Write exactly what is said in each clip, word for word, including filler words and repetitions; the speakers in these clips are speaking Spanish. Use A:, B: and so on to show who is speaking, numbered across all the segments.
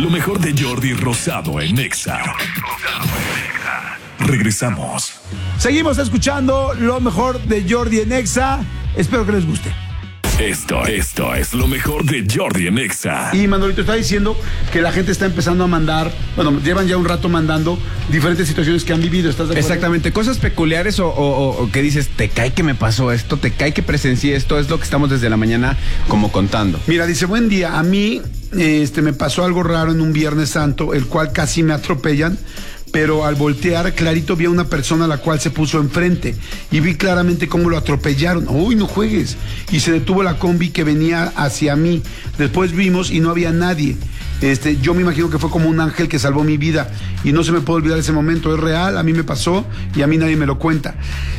A: Lo mejor de Jordi Rosado en Nexa. Regresamos.
B: Seguimos escuchando lo mejor de Jordi en Nexa. Espero que les guste.
A: Esto, esto es lo mejor de Jordi en Exa.
B: Y Manolito está diciendo que la gente está empezando a mandar, bueno, llevan ya un rato mandando diferentes situaciones que han vivido, ¿estás de acuerdo?
C: Exactamente, cosas peculiares o, o, o que dices, te cae que me pasó esto, te cae que presencié esto, es lo que estamos desde la mañana como contando.
B: Mira, dice, buen día, a mí este, me pasó algo raro en un Viernes Santo, el cual casi me atropellan. Pero al voltear, clarito vi a una persona a la cual se puso enfrente y vi claramente cómo lo atropellaron. ¡Uy, no juegues! Y se detuvo la combi que venía hacia mí. Después vimos y no había nadie. Este, yo me imagino que fue como un ángel que salvó mi vida y no se me puede olvidar ese momento. Es real, a mí me pasó y a mí nadie me lo cuenta.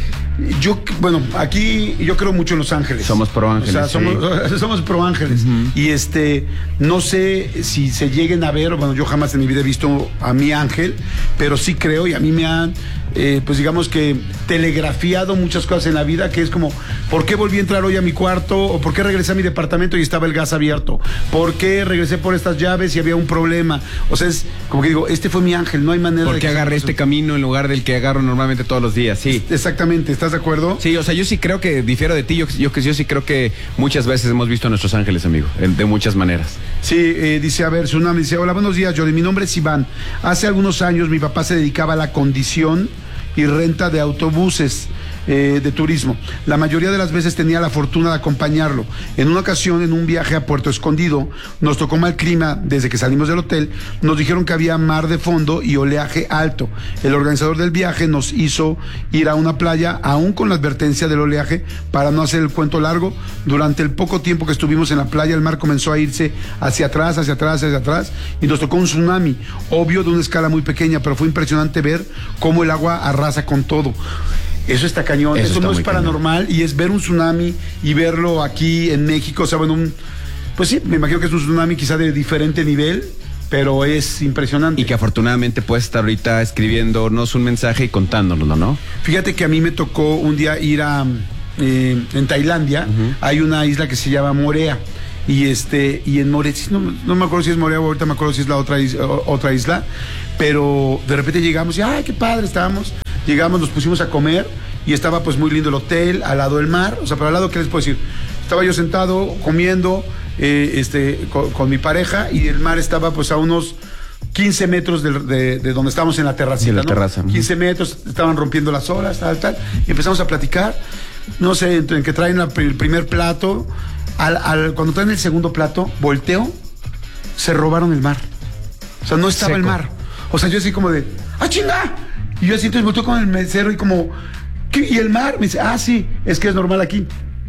B: Yo, bueno, aquí yo creo mucho en los ángeles.
C: Somos pro ángeles.
B: O sea, somos, sí. somos pro ángeles. Uh-huh. Y este, no sé si se lleguen a ver, bueno, yo jamás en mi vida he visto a mi ángel, pero sí creo y a mí me han, eh, pues digamos que telegrafiado muchas cosas en la vida, que es como, ¿por qué volví a entrar hoy a mi cuarto? ¿O por qué regresé a mi departamento y estaba el gas abierto? ¿Por qué regresé por estas llaves y había un problema? O sea, es como que digo, este fue mi ángel, no hay manera
C: ¿Por
B: de...
C: qué
B: que
C: agarré este camino en lugar del que agarro normalmente todos los días? Sí.
B: Exactamente, ¿estás de acuerdo?
C: Sí, o sea, yo sí creo que, difiero de ti, yo, yo, yo sí creo que muchas veces hemos visto a nuestros ángeles, amigo, de muchas maneras.
B: Sí, eh, dice, a ver, Tsunami dice, hola, buenos días, Jordi, mi nombre es Iván. Hace algunos años mi papá se dedicaba a la condición y renta de autobuses eh, de turismo. La mayoría de las veces tenía la fortuna de acompañarlo. En una ocasión, en un viaje a Puerto Escondido, nos tocó mal clima desde que salimos del hotel. Nos dijeron que había mar de fondo y oleaje alto. El organizador del viaje nos hizo ir a una playa, aún con la advertencia del oleaje, para no hacer el cuento largo. Durante el poco tiempo que estuvimos en la playa, el mar comenzó a irse hacia atrás, hacia atrás, hacia atrás, y nos tocó un tsunami, obvio de una escala muy pequeña, pero fue impresionante ver cómo el agua arrasa con todo. Eso está cañón, eso, eso no es paranormal cañón. Y es ver un tsunami y verlo aquí en México, o sea, bueno, un, pues sí, me imagino que es un tsunami quizá de diferente nivel, pero es impresionante.
C: Y que afortunadamente puedes estar ahorita escribiéndonos un mensaje y contándonoslo, ¿no?
B: Fíjate que a mí me tocó un día ir a, eh, en Tailandia, uh-huh. Hay una isla que se llama Morea. Y este, y en Morea, no, no me acuerdo si es Morea o ahorita me acuerdo si es la otra isla, otra isla, pero de repente llegamos y ¡ay, qué padre! Estábamos, llegamos, nos pusimos a comer y estaba pues muy lindo el hotel, al lado del mar, o sea, pero al lado, ¿qué les puedo decir? Estaba yo sentado, comiendo, eh, este, con, con mi pareja y el mar estaba pues a unos quince metros de, de, de donde estábamos en la terracita,
C: la
B: ¿no?
C: terraza.
B: quince metros, estaban rompiendo las olas, tal, tal, y empezamos a platicar, no sé, en, en que traen la, el primer plato. Al, al, cuando traen el segundo plato, volteo, se robaron el mar. O sea, no estaba Seco. El mar. O sea, yo así como de, ¡ah, chinga! Y yo así, entonces volteo con el mesero y como, ¿qué? ¿Y el mar? Me dice, ah, sí, es que es normal aquí.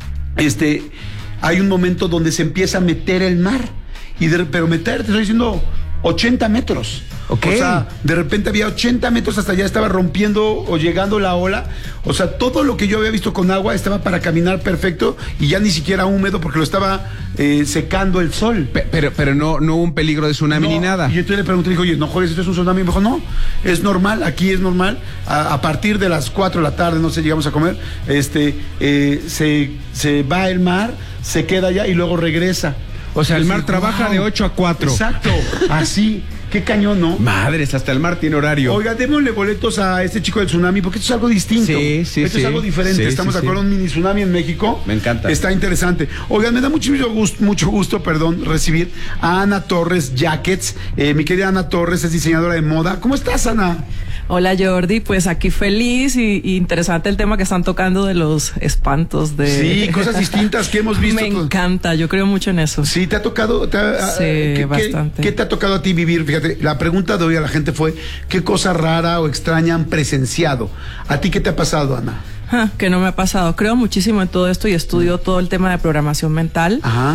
B: Este, hay un momento donde se empieza a meter el mar. Y de, pero meter, te estoy diciendo, ochenta metros. Okay. O sea, de repente había ochenta metros hasta allá, estaba rompiendo o llegando la ola. O sea, todo lo que yo había visto con agua estaba para caminar perfecto y ya ni siquiera húmedo porque lo estaba eh, secando el sol.
C: Pero, pero, pero no, no hubo un peligro de tsunami
B: no,
C: ni nada.
B: Y yo entonces le pregunté, dijo, oye, no jodes, ¿esto es un tsunami? Y me dijo, no, es normal, aquí es normal. A, a partir de las cuatro de la tarde, no sé, llegamos a comer, este, eh, se, se va el mar, se queda allá y luego regresa.
C: O sea, el mar trabaja wow. de ocho a cuatro.
B: Exacto, así. Qué cañón, ¿no?
C: Madres, hasta el mar tiene horario.
B: Oiga, démosle boletos a este chico del tsunami, porque esto es algo distinto.
C: Sí, sí,
B: Esto
C: sí.
B: es algo diferente.
C: Sí,
B: Estamos
C: sí,
B: de acuerdo,
C: sí.
B: un mini tsunami en México.
C: Me encanta.
B: Está interesante. Oigan, me da mucho gusto, mucho gusto, perdón, recibir a Ana Torres Jackets. Eh, mi querida Ana Torres es diseñadora de moda. ¿Cómo estás, Ana?
D: Hola, Jordi, pues aquí feliz y, y interesante el tema que están tocando de los espantos de...
B: Sí, cosas distintas que hemos visto.
D: Me encanta, yo creo mucho en eso.
B: Sí, te ha tocado... Te ha,
D: sí,
B: ¿qué,
D: bastante.
B: ¿qué, ¿Qué te ha tocado a ti vivir? Fíjate, la pregunta de hoy a la gente fue, ¿qué cosa rara o extraña han presenciado? ¿A ti qué te ha pasado, Ana?
D: Ah, que no me ha pasado. Creo muchísimo en todo esto y estudio todo el tema de programación mental.
B: Ajá.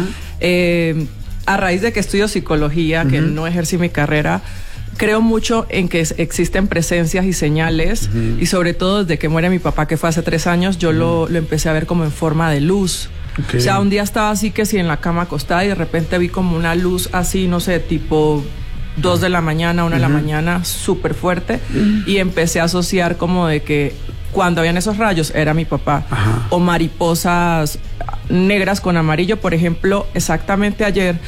D: Eh, a raíz de que estudio psicología, uh-huh. que no ejercí mi carrera... Creo mucho en que existen presencias y señales, uh-huh. y sobre todo desde que muere mi papá, que fue hace tres años, yo uh-huh. lo, lo empecé a ver como en forma de luz. Okay. O sea, un día estaba así que sí en la cama acostada y de repente vi como una luz así, no sé, tipo dos de la mañana, una uh-huh. de la mañana, súper fuerte, uh-huh. y empecé a asociar como de que cuando habían esos rayos era mi papá. Uh-huh. O mariposas negras con amarillo, por ejemplo, exactamente ayer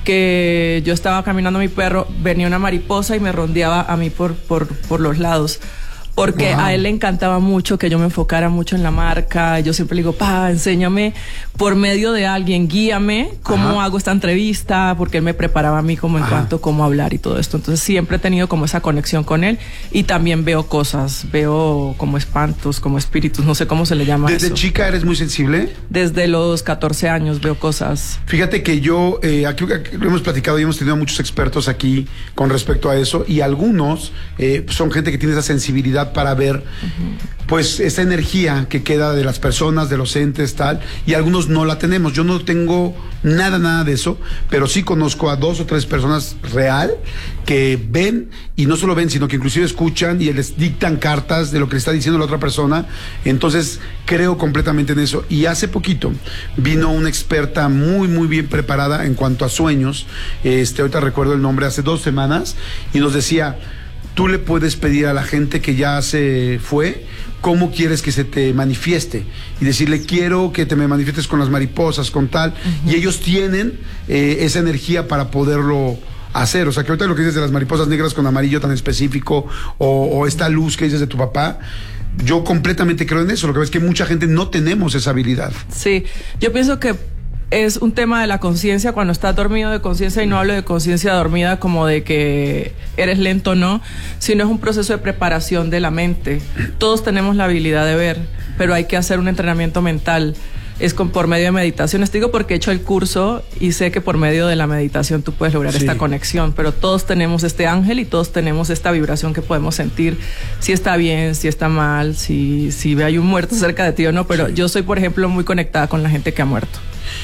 D: que yo estaba caminando a mi perro, venía una mariposa y me rondeaba a mí por, por, por los lados. Porque wow. a él le encantaba mucho que yo me enfocara mucho en la marca. Yo siempre le digo, pa, enséñame por medio de alguien, guíame cómo Ajá. hago esta entrevista, porque él me preparaba a mí como en Ajá. cuanto a cómo hablar y todo esto. Entonces siempre he tenido como esa conexión con él y también veo cosas, veo como espantos, como espíritus, no sé cómo se le llama
B: ¿Desde
D: eso.
B: chica eres muy sensible?
D: Desde los catorce años veo cosas.
B: Fíjate que yo, eh, aquí, aquí lo hemos platicado y hemos tenido muchos expertos aquí con respecto a eso y algunos eh, son gente que tiene esa sensibilidad para ver uh-huh. pues esa energía que queda de las personas, de los entes, tal, y algunos no la tenemos. Yo no tengo nada, nada de eso, pero sí conozco a dos o tres personas real que ven, y no solo ven, sino que inclusive escuchan y les dictan cartas de lo que le está diciendo la otra persona. Entonces creo completamente en eso. Y hace poquito vino una experta muy, muy bien preparada en cuanto a sueños, este, ahorita recuerdo el nombre, hace dos semanas, y nos decía, tú le puedes pedir a la gente que ya se fue cómo quieres que se te manifieste y decirle, quiero que te me manifiestes con las mariposas, con tal, uh-huh. y ellos tienen eh, esa energía para poderlo hacer. O sea, que ahorita lo que dices de las mariposas negras con amarillo tan específico, o, o esta luz que dices de tu papá, yo completamente creo en eso. Lo que ves es que mucha gente no tenemos esa habilidad.
D: Sí, yo pienso que es un tema de la conciencia cuando estás dormido de conciencia, y no hablo de conciencia dormida como de que eres lento o no, sino es un proceso de preparación de la mente. Todos tenemos la habilidad de ver, pero hay que hacer un entrenamiento mental. Es con, por medio de meditaciones. Te digo porque he hecho el curso y sé que por medio de la meditación tú puedes lograr sí. esta conexión, pero todos tenemos este ángel y todos tenemos esta vibración que podemos sentir si está bien, si está mal, si, si hay un muerto cerca de ti o no, pero sí. yo soy, por ejemplo, muy conectada con la gente que ha muerto.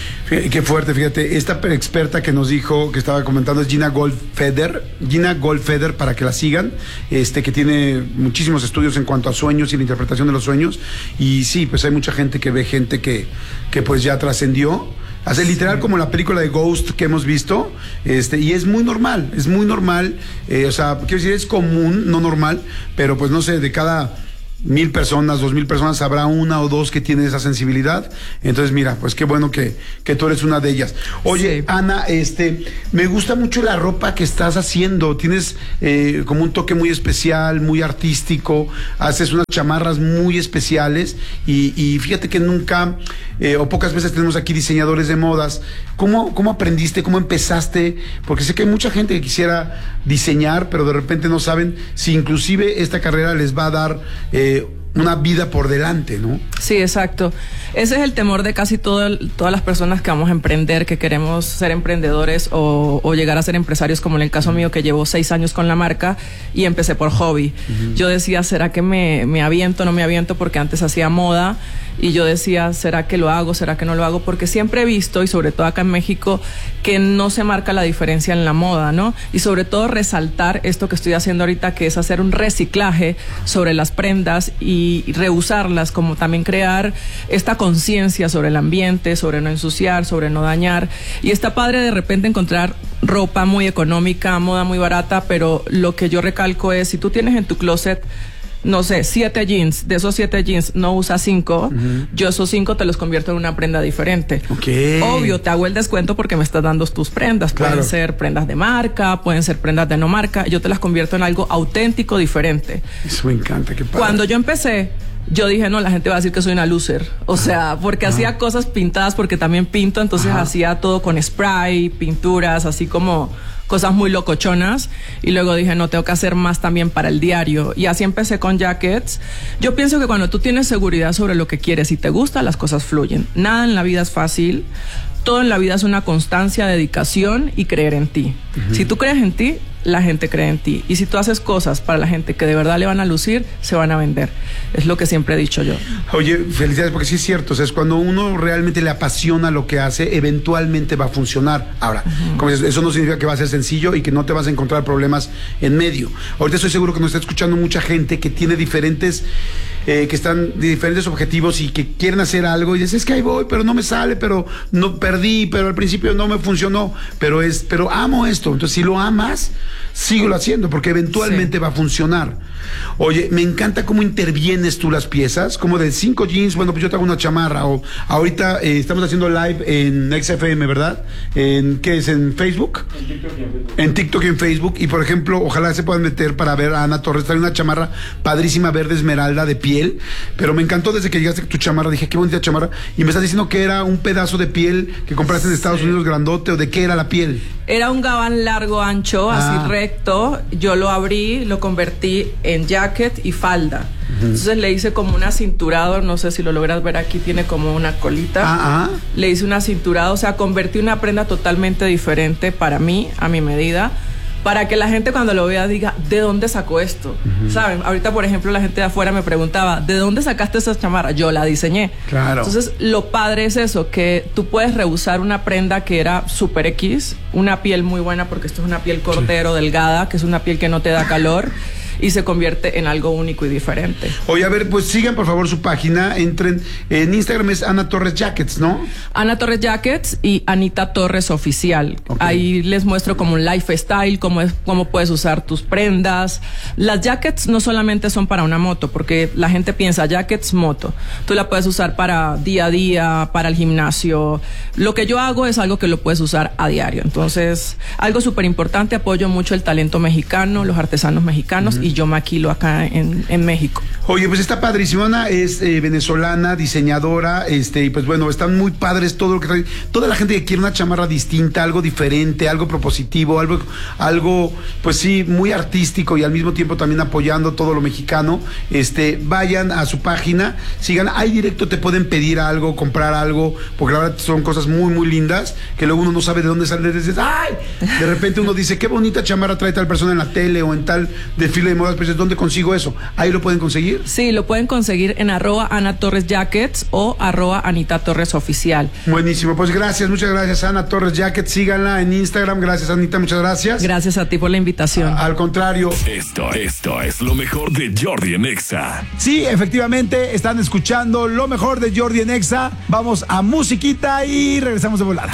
B: Qué fuerte, fíjate, esta experta que nos dijo, que estaba comentando, es Gina Goldfeder, Gina Goldfeder, para que la sigan, este, que tiene muchísimos estudios en cuanto a sueños y la interpretación de los sueños, y sí, pues hay mucha gente que ve gente que, que pues ya trascendió, hace literal sí. como la película de Ghost que hemos visto, este, y es muy normal, es muy normal, eh, o sea, quiero decir, es común, no normal, pero pues no sé, de cada mil personas, dos mil personas, habrá una o dos que tienen esa sensibilidad. Entonces, mira, pues qué bueno que, que tú eres una de ellas. Oye, sí. Ana, este, me gusta mucho la ropa que estás haciendo. Tienes eh, como un toque muy especial, muy artístico. Haces unas chamarras muy especiales y, y fíjate que nunca eh, o pocas veces tenemos aquí diseñadores de modas. ¿Cómo, cómo aprendiste? ¿Cómo empezaste? Porque sé que hay mucha gente que quisiera diseñar, pero de repente no saben si inclusive esta carrera les va a dar eh, una vida por delante, ¿no?
D: Sí, exacto. Ese es el temor de casi todo, todas las personas que vamos a emprender, que queremos ser emprendedores o, o llegar a ser empresarios, como en el caso mío, que llevo seis años con la marca y empecé por hobby. Uh-huh. Yo decía, ¿será que me, me aviento o no me aviento? Porque antes hacía moda y yo decía, ¿será que lo hago? ¿Será que no lo hago? Porque siempre he visto, y sobre todo acá en México, que no se marca la diferencia en la moda, ¿no? Y sobre todo resaltar esto que estoy haciendo ahorita, que es hacer un reciclaje sobre las prendas y reusarlas, como también crear esta conciencia sobre el ambiente, sobre no ensuciar, sobre no dañar. Y está padre de repente encontrar ropa muy económica, moda muy barata, pero lo que yo recalco es, si tú tienes en tu closet, no sé, siete jeans, de esos siete jeans no usas cinco, uh-huh. yo esos cinco te los convierto en una prenda diferente.
B: Okay.
D: Obvio, te hago el descuento porque me estás dando tus prendas. Claro. Pueden ser prendas de marca, pueden ser prendas de no marca, yo te las convierto en algo auténtico, diferente.
B: Eso me encanta, qué padre.
D: Cuando yo empecé, yo dije, no, la gente va a decir que soy una loser. O sea, porque Ajá. hacía cosas pintadas, porque también pinto, entonces Ajá. hacía todo con spray, pinturas, así como cosas muy locochonas, y luego dije, no, tengo que hacer más también para el diario, y así empecé con jackets. Yo pienso que cuando tú tienes seguridad sobre lo que quieres y te gusta, las cosas fluyen. Nada en la vida es fácil, todo en la vida es una constancia, dedicación y creer en ti. Uh-huh. Si tú crees en ti, la gente cree en ti, y si tú haces cosas para la gente que de verdad le van a lucir, se van a vender. Es lo que siempre he dicho yo.
B: Oye, felicidades, porque sí es cierto, o sea, es cuando uno realmente le apasiona lo que hace, eventualmente va a funcionar. Ahora, uh-huh. como dices, eso no significa que va a ser sencillo y que no te vas a encontrar problemas en medio. Ahorita estoy seguro que nos está escuchando mucha gente que tiene diferentes eh, que están de diferentes objetivos y que quieren hacer algo y dices, es que ahí voy, pero no me sale, pero no perdí, pero al principio no me funcionó, pero es, pero amo esto. Entonces, si lo amas, síguelo haciendo, porque eventualmente sí va a funcionar. Oye, me encanta cómo intervienes tú las piezas, como de cinco jeans, bueno, pues yo te hago una chamarra, o ahorita eh, estamos haciendo live en X F M, ¿verdad? ¿En qué es? ¿En Facebook? En TikTok y en Facebook. En TikTok y en Facebook, y por ejemplo, ojalá se puedan meter para ver a Ana Torres, trae una chamarra padrísima, verde esmeralda, de piel, pero me encantó desde que llegaste tu chamarra, dije, qué bonita chamarra, y me estás diciendo que era un pedazo de piel que compraste en Estados sí. Unidos grandote, o de qué era la piel.
D: Era un gabán largo, ancho, ah. así recto, yo lo abrí, lo convertí en jacket y falda. Uh-huh. Entonces le hice como un acinturado, no sé si lo logras ver aquí, tiene como una colita. Uh-huh. Le hice un acinturado, o sea, convertí una prenda totalmente diferente para mí, a mi medida, para que la gente cuando lo vea diga, ¿de dónde sacó esto? Uh-huh. ¿Saben? Ahorita, por ejemplo, la gente de afuera me preguntaba, ¿de dónde sacaste esa chamarra? Yo la diseñé.
B: Claro.
D: Entonces, lo padre es eso, que tú puedes reusar una prenda que era super X, una piel muy buena, porque esto es una piel cordero, sí. delgada, que es una piel que no te da calor, y se convierte en algo único y diferente.
B: Oye, a ver, pues sigan por favor su página, entren, en Instagram es Ana Torres Jackets, ¿no?
D: Ana Torres Jackets y Anita Torres Oficial. Okay. Ahí les muestro como un lifestyle, cómo es, cómo puedes usar tus prendas. Las jackets no solamente son para una moto, porque la gente piensa jackets, moto. Tú la puedes usar para día a día, para el gimnasio. Lo que yo hago es algo que lo puedes usar a diario. Entonces, algo súper importante, apoyo mucho el talento mexicano, los artesanos mexicanos, uh-huh. y yo maquilo acá en, en México.
B: Oye, pues está padrísimo. Ana es eh, venezolana, diseñadora, este, y pues bueno, están muy padres todo lo que trae. Toda la gente que quiere una chamarra distinta, algo diferente, algo propositivo, algo, algo, pues sí, muy artístico y al mismo tiempo también apoyando todo lo mexicano. Este, vayan a su página, sigan, ahí directo te pueden pedir algo, comprar algo, porque la verdad son cosas muy, muy lindas, que luego uno no sabe de dónde sale, dices, ¡ay! De repente uno dice, qué bonita chamarra trae tal persona en la tele o en tal desfile de modas, pero ¿dónde consigo eso? ¿Ahí lo pueden conseguir?
D: Sí, lo pueden conseguir en arroba Ana Torres Jackets o arroba Anita Torres Oficial.
B: Buenísimo, pues gracias, muchas gracias Ana Torres Jackets, síganla en Instagram, gracias Anita, muchas gracias.
D: Gracias a ti por la invitación.
B: A, al contrario.
A: Esto, esto es lo mejor de Jordi en Exa.
E: Sí, efectivamente, están escuchando lo mejor de Jordi en Exa. Vamos a musiquita y regresamos de volada.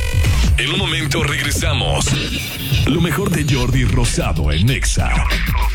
A: En un momento regresamos. Lo mejor de Jordi Rosado en Exa.